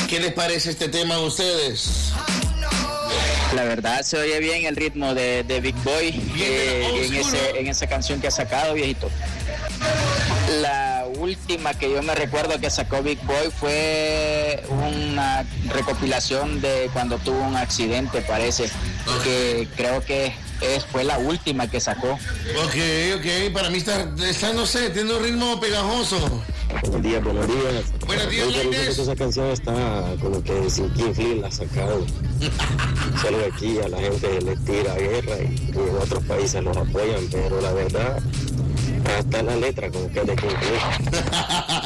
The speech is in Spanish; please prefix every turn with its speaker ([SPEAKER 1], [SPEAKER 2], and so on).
[SPEAKER 1] ¿Qué les parece este tema a ustedes?
[SPEAKER 2] La verdad se oye bien el ritmo de Big Boy en esa canción que ha sacado, viejito. La última que yo me recuerdo que sacó Big Boy fue una recopilación de cuando tuvo un accidente, parece, que creo que fue la última que sacó.
[SPEAKER 1] Ok, para mí está no sé, tiene un ritmo pegajoso.
[SPEAKER 3] Buenos días.
[SPEAKER 1] Buenos días,
[SPEAKER 3] Lentes. Esa canción está como que sin King Flynn la ha sacado. Solo aquí a la gente les tira guerra y en otros países los apoyan, pero la verdad, hasta la letra como que es de King Flynn.